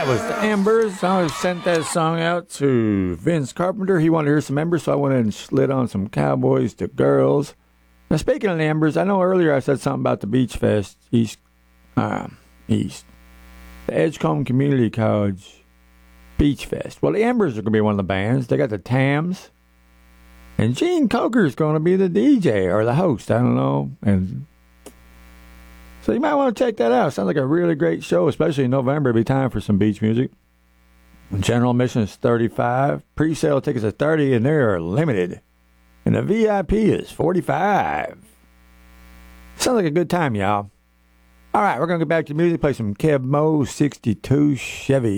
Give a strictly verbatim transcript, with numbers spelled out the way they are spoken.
That was the Embers. I sent that song out to Vince Carpenter. He wanted to hear some Embers, so I went and slid on some Cowboys to Girls. Now, speaking of the Embers, I know earlier I said something about the Beach Fest East. Uh, East. The Edgecombe Community College Beach Fest. Well, the Embers are going to be one of the bands. They got the Tams. And Gene Coker is going to be the D J or the host. I don't know. And so you might want to check that out. Sounds like a really great show, especially in November. It'll be time for some beach music. General admission is thirty-five dollars. Pre-sale tickets are thirty dollars, and they are limited. And the V I P is forty-five dollars. Sounds like a good time, y'all. All right, we're going to get back to music, play some Kev Mo sixty-two Chevy.